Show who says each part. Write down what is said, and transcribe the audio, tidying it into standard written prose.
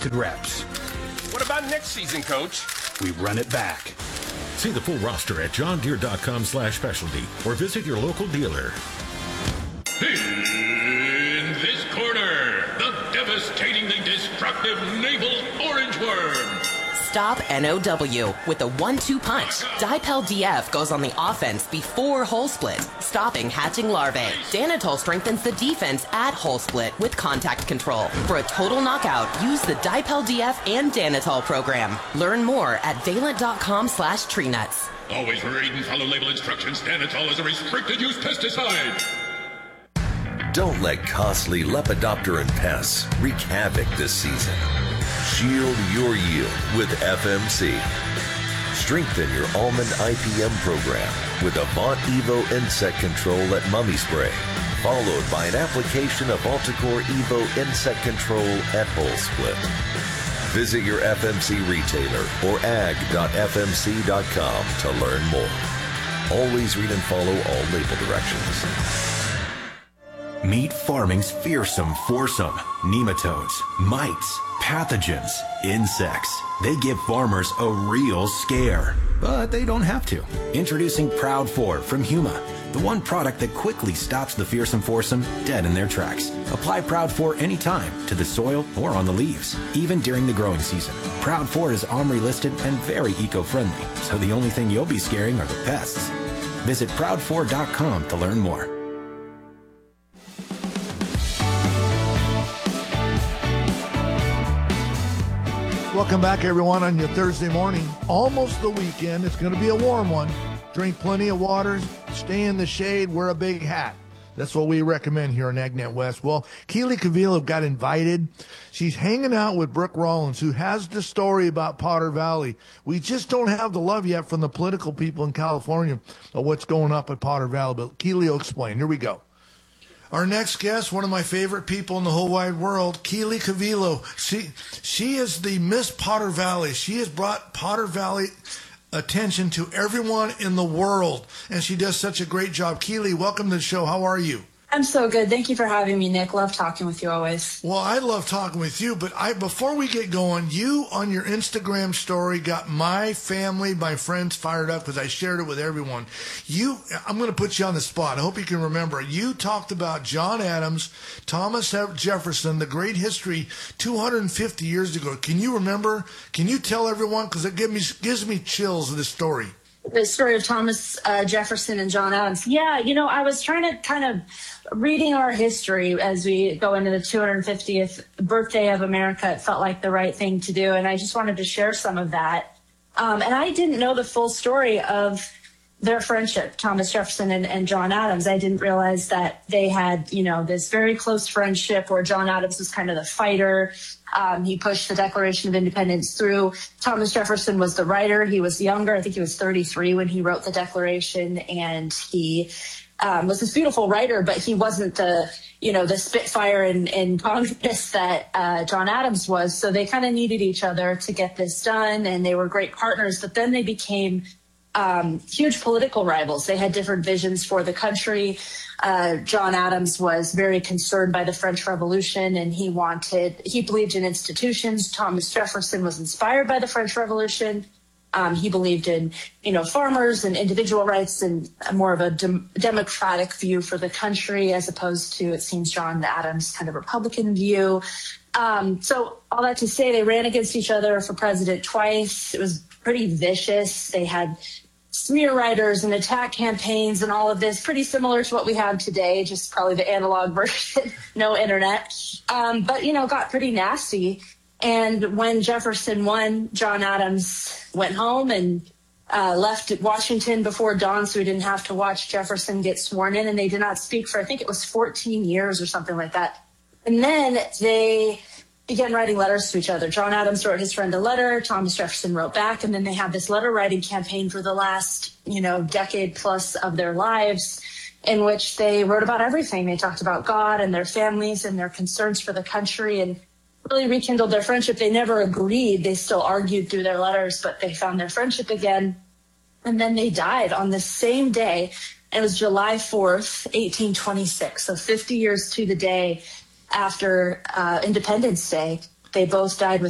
Speaker 1: wasted reps.
Speaker 2: What about next season, Coach?
Speaker 1: We run it back.
Speaker 3: See the full roster at johndeere.com/specialty or visit your local dealer.
Speaker 4: In this corner, the devastatingly destructive naval orange worm.
Speaker 5: Stop NOW with a 1-2 punch. Dipel DF goes on the offense before hole split, stopping hatching larvae. Danitol strengthens the defense at hole split with contact control. For a total knockout, use the Dipel DF and Danitol program. Learn more at valent.com/treenuts.
Speaker 4: Always read and follow label instructions. Danitol is a restricted use pesticide.
Speaker 6: Don't let costly Lepidopteran pests wreak havoc this season. Shield your yield with FMC. Strengthen your almond IPM program with Avant Evo Insect Control at Mummy Spray, followed by an application of Alticore Evo Insect Control at Hole Split. Visit your FMC retailer or ag.fmc.com to learn more. Always read and follow all label directions.
Speaker 1: Meet farming's fearsome foursome. Nematodes, mites, pathogens, insects. They give farmers a real scare, but they don't have to. Introducing Proud 4 from Huma, the one product that quickly stops the fearsome foursome dead in their tracks. Apply Proud 4 anytime to the soil or on the leaves, even during the growing season. Proud 4 is OMRI listed and very eco-friendly, so the only thing you'll be scaring are the pests. Visit proud4.com to learn more.
Speaker 7: Welcome back, everyone, on your Thursday morning. Almost the weekend. It's going to be a warm one. Drink plenty of water, stay in the shade, wear a big hat. That's what we recommend here on AgNet West. Well, Keely Cavillo got invited. She's hanging out with Brooke Rollins, who has the story about Potter Valley. We just don't have the love yet from the political people in California of what's going up at Potter Valley. But Keely will explain. Here we go. Our next guest, one of my favorite people in the whole wide world, Keely Cavillo. She is the Miss Potter Valley. She has brought Potter Valley attention to everyone in the world, and she does such a great job. Keely, welcome to the show. How are you?
Speaker 8: I'm so good. Thank you for having me, Nick. Love talking with you always.
Speaker 7: Well, I love talking with you, but before we get going, you on your Instagram story got my family, my friends fired up because I shared it with everyone. I'm going to put you on the spot. I hope you can remember. You talked about John Adams, Thomas Jefferson, the great history 250 years ago. Can you remember? Can you tell everyone? Because it gives me chills of this story.
Speaker 8: The story of Thomas Jefferson and John Adams. Yeah, I was trying to kind of reading our history as we go into the 250th birthday of America. It felt like the right thing to do, and I just wanted to share some of that. And I didn't know the full story of their friendship, Thomas Jefferson and John Adams. I didn't realize that they had, this very close friendship where John Adams was kind of the fighter. He pushed the Declaration of Independence through. Thomas Jefferson was the writer. He was younger. I think he was 33 when he wrote the Declaration, and he was this beautiful writer, but he wasn't the spitfire in Congress that John Adams was. So they kind of needed each other to get this done, and they were great partners. But then they became huge political rivals. They had different visions for the country. John Adams was very concerned by the French Revolution, and he believed in institutions. Thomas Jefferson was inspired by the French Revolution. He believed in, farmers and individual rights and more of a democratic view for the country, as opposed to, it seems, John Adams' kind of Republican view. So all that to say, they ran against each other for president twice. It was pretty vicious. They had smear writers and attack campaigns and all of this, pretty similar to what we have today, just probably the analog version, no internet. But, got pretty nasty. And when Jefferson won, John Adams went home and left Washington before dawn, so he didn't have to watch Jefferson get sworn in. And they did not speak for, I think it was 14 years or something like that. And then they began writing letters to each other. John Adams wrote his friend a letter. Thomas Jefferson wrote back. And then they had this letter writing campaign for the last, decade plus of their lives, in which they wrote about everything. They talked about God and their families and their concerns for the country, and really rekindled their friendship. They never agreed. They still argued through their letters, but they found their friendship again. And then they died on the same day. It was July 4th, 1826. So 50 years to the day after Independence Day. They both died with